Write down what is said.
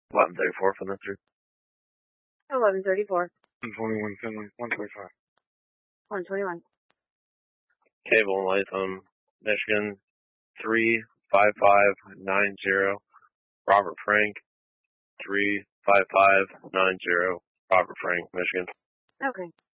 1134 from the 3. 1134. 121, Finley, 125. 121. Cable in Latham, Michigan, 35590. Robert Frank, 35590. Robert Frank, Michigan. Okay.